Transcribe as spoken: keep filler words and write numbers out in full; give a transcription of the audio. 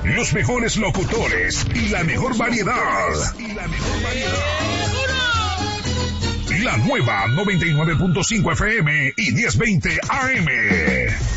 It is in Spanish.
Los mejores locutores y la mejor variedad. Y la mejor variedad. La nueva noventa y nueve punto cinco F M y diez veinte A M.